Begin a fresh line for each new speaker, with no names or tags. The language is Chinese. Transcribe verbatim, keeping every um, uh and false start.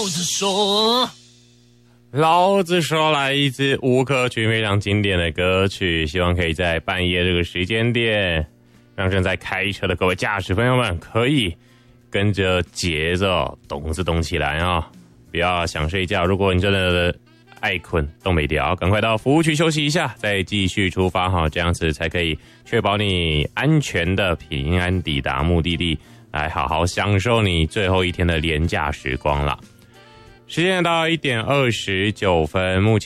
老子说，
老子说来一支吴克群非常经典的歌曲，希望可以在半夜这个时间点，让正在开车的各位驾驶朋友们可以跟着节奏动次动起来啊、哦！不要想睡觉，如果你真的爱困动没掉，赶快到服务区休息一下，再继续出发哈，这样子才可以确保你安全的平安抵达目的地，来好好享受你最后一天的连假时光啦。时间到一点二十九分，目前